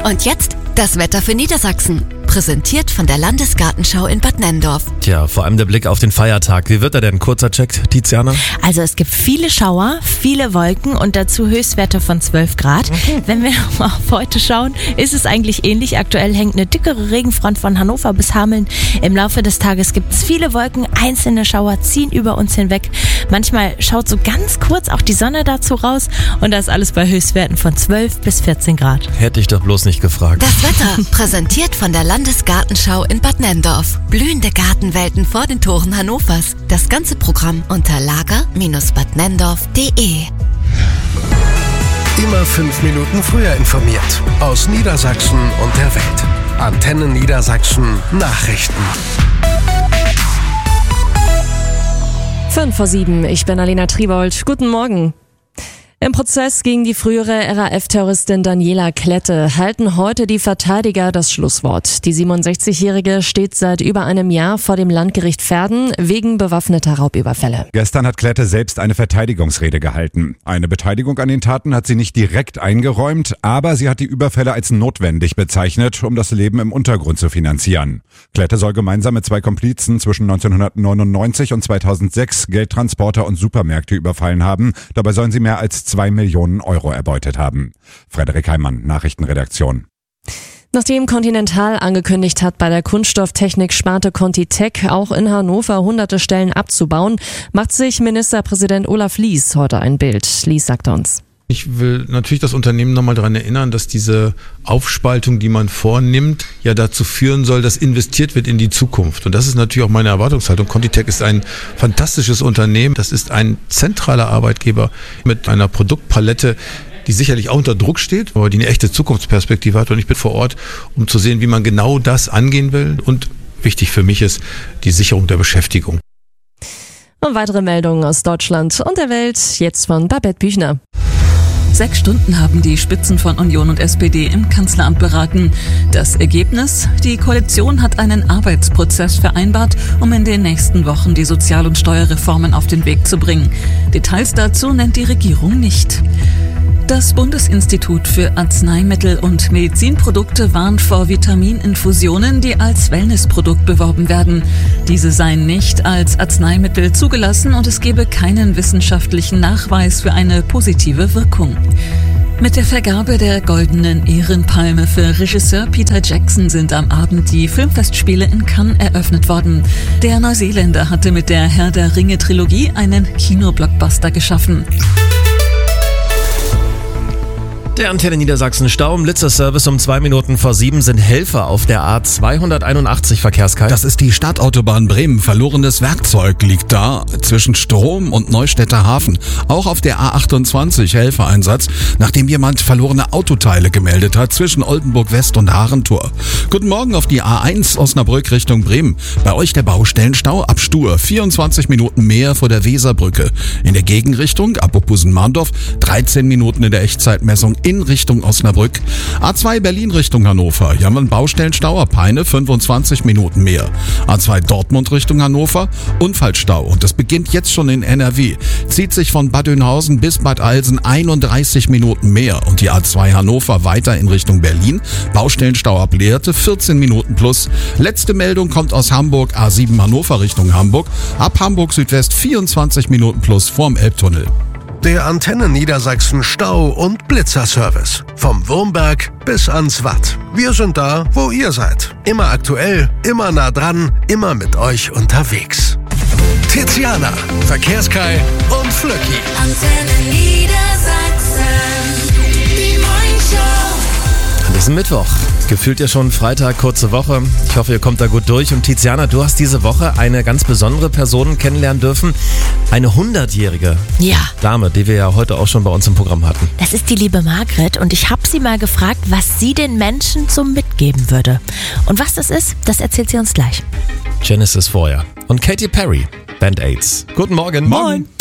Und jetzt das Wetter für Niedersachsen. Präsentiert von der Landesgartenschau in Bad Nenndorf. Tja, vor allem der Blick auf den Feiertag. Wie wird er denn? Kurzer Check, Tiziana? Also es gibt viele Schauer, viele Wolken und dazu Höchstwerte von 12 Grad. Wenn wir mal auf heute schauen, ist es eigentlich ähnlich. Aktuell hängt eine dickere Regenfront von Hannover bis Hameln. Im Laufe des Tages gibt es viele Wolken, einzelne Schauer ziehen über uns hinweg. Manchmal schaut so ganz kurz auch die Sonne dazu raus und das alles bei Höchstwerten von 12 bis 14 Grad. Hätte ich doch bloß nicht gefragt. Das Wetter, präsentiert von der Landesgartenschau in Bad Nenndorf. Blühende Gartenwelten vor den Toren Hannovers. Das ganze Programm unter lager-badnenndorf.de. Immer 5 Minuten früher informiert. Aus Niedersachsen und der Welt. Antenne Niedersachsen Nachrichten. 5:07, ich bin Alena Triebold. Guten Morgen. Im Prozess gegen die frühere RAF-Terroristin Daniela Klette halten heute die Verteidiger das Schlusswort. Die 67-Jährige steht seit über einem Jahr vor dem Landgericht Verden wegen bewaffneter Raubüberfälle. Gestern hat Klette selbst eine Verteidigungsrede gehalten. Eine Beteiligung an den Taten hat sie nicht direkt eingeräumt, aber sie hat die Überfälle als notwendig bezeichnet, um das Leben im Untergrund zu finanzieren. Klette soll gemeinsam mit 2 Komplizen zwischen 1999 und 2006 Geldtransporter und Supermärkte überfallen haben. Dabei sollen sie mehr als 2 Millionen Euro erbeutet haben. Frederik Heimann, Nachrichtenredaktion. Nachdem Continental angekündigt hat, bei der Kunststofftechnik-Sparte ContiTech auch in Hannover hunderte Stellen abzubauen, macht sich Ministerpräsident Olaf Lies heute ein Bild. Lies sagt uns: Ich will natürlich das Unternehmen nochmal daran erinnern, dass diese Aufspaltung, die man vornimmt, ja dazu führen soll, dass investiert wird in die Zukunft. Und das ist natürlich auch meine Erwartungshaltung. ContiTech ist ein fantastisches Unternehmen. Das ist ein zentraler Arbeitgeber mit einer Produktpalette, die sicherlich auch unter Druck steht, aber die eine echte Zukunftsperspektive hat. Und ich bin vor Ort, um zu sehen, wie man genau das angehen will. Und wichtig für mich ist die Sicherung der Beschäftigung. Und weitere Meldungen aus Deutschland und der Welt, jetzt von Babette Büchner. 6 Stunden haben die Spitzen von Union und SPD im Kanzleramt beraten. Das Ergebnis? Die Koalition hat einen Arbeitsprozess vereinbart, um in den nächsten Wochen die Sozial- und Steuerreformen auf den Weg zu bringen. Details dazu nennt die Regierung nicht. Das Bundesinstitut für Arzneimittel und Medizinprodukte warnt vor Vitamininfusionen, die als Wellnessprodukt beworben werden. Diese seien nicht als Arzneimittel zugelassen und es gebe keinen wissenschaftlichen Nachweis für eine positive Wirkung. Mit der Vergabe der Goldenen Ehrenpalme für Regisseur Peter Jackson sind am Abend die Filmfestspiele in Cannes eröffnet worden. Der Neuseeländer hatte mit der Herr der Ringe-Trilogie einen Kinoblockbuster geschaffen. Der Antenne Niedersachsen Stau im Blitzerservice um 2 Minuten vor 7 sind Helfer auf der A281 Verkehrskreis. Das ist die Stadtautobahn Bremen. Verlorenes Werkzeug liegt da zwischen Strom und Neustädter Hafen. Auch auf der A28 Helfereinsatz, nachdem jemand verlorene Autoteile gemeldet hat zwischen Oldenburg West und Harentor. Guten Morgen auf die A1 Osnabrück Richtung Bremen. Bei euch der Baustellenstau ab Stur. 24 Minuten mehr vor der Weserbrücke. In der Gegenrichtung ab Opusen-Mahndorf 13 Minuten in der Echtzeitmessung in Richtung Osnabrück. A2 Berlin Richtung Hannover. Hier haben wir einen Baustellenstau ab Peine, 25 Minuten mehr. A2 Dortmund Richtung Hannover, Unfallstau. Und das beginnt jetzt schon in NRW. Zieht sich von Bad Oeynhausen bis Bad Alsen 31 Minuten mehr. Und die A2 Hannover weiter in Richtung Berlin. Baustellenstau ab Lehrte, 14 Minuten plus. Letzte Meldung kommt aus Hamburg, A7 Hannover Richtung Hamburg. Ab Hamburg Südwest 24 Minuten plus vorm Elbtunnel. Der Antenne Niedersachsen Stau- und Blitzerservice. Vom Wurmberg bis ans Watt. Wir sind da, wo ihr seid. Immer aktuell, immer nah dran, immer mit euch unterwegs. Tiziana, Verkehrskai und Flöcki. Antenne Niedersachsen, die Morningshow. An diesem Mittwoch. Gefühlt ja schon Freitag, kurze Woche. Ich hoffe, ihr kommt da gut durch. Und Tiziana, du hast diese Woche eine ganz besondere Person kennenlernen dürfen. Eine 100-jährige Dame, die wir ja heute auch schon bei uns im Programm hatten. Das ist die liebe Margret und ich habe sie mal gefragt, was sie den Menschen so mitgeben würde. Und was das ist, das erzählt sie uns gleich. Genesis vorher. Und Katy Perry, Band-Aids. Guten Morgen. Moin.